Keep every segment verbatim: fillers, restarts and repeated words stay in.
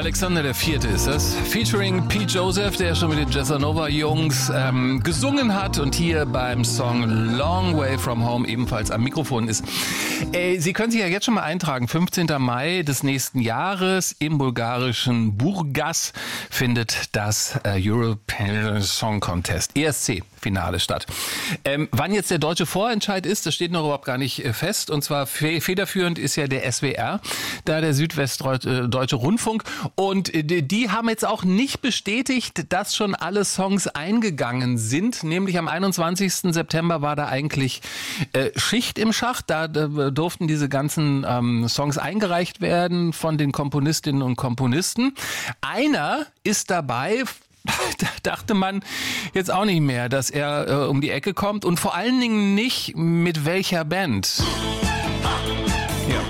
Alexander der Vierte ist das, featuring Pete Joseph, der schon mit den Jazzanova-Jungs ähm, gesungen hat und hier beim Song Long Way From Home ebenfalls am Mikrofon ist. Äh, Sie können sich ja jetzt schon mal eintragen, fünfzehnten Mai des nächsten Jahres im bulgarischen Burgas findet das äh, European Song Contest, E S C-Finale statt. Ähm, wann jetzt der deutsche Vorentscheid ist, das steht noch überhaupt gar nicht äh, fest, und zwar fe- federführend ist ja der S W R, da der Südwestdeutsche Rundfunk. Und die haben jetzt auch nicht bestätigt, dass schon alle Songs eingegangen sind. Nämlich am einundzwanzigsten September war da eigentlich äh, Schicht im Schacht. Da, da durften diese ganzen ähm, Songs eingereicht werden von den Komponistinnen und Komponisten. Einer ist dabei, da dachte man jetzt auch nicht mehr, dass er äh, um die Ecke kommt. Und vor allen Dingen nicht mit welcher Band. Ja.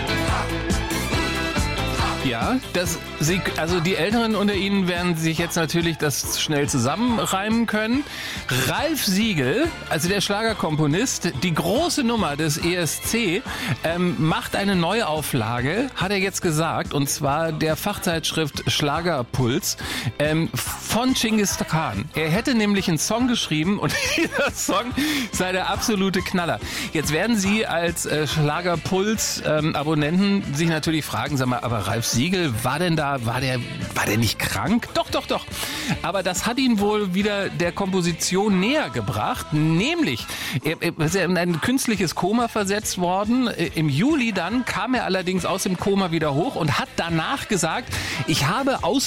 Ja, das, Sie, also die Älteren unter Ihnen werden sich jetzt natürlich das schnell zusammenreimen können. Ralf Siegel, also der Schlagerkomponist, die große Nummer des E S C, ähm, macht eine Neuauflage, hat er jetzt gesagt, und zwar der Fachzeitschrift Schlagerpuls ähm, von Genghis Khan. Er hätte nämlich einen Song geschrieben und dieser Song sei der absolute Knaller. Jetzt werden Sie als äh, Schlagerpuls-Abonnenten ähm, sich natürlich fragen, sag mal, aber Ralf Siegel, war denn da, war der, war der nicht krank? Doch, doch, doch. Aber das hat ihn wohl wieder der Komposition näher gebracht. Nämlich, er ist in ein künstliches Koma versetzt worden. Im Juli dann kam er allerdings aus dem Koma wieder hoch und hat danach gesagt, ich habe aus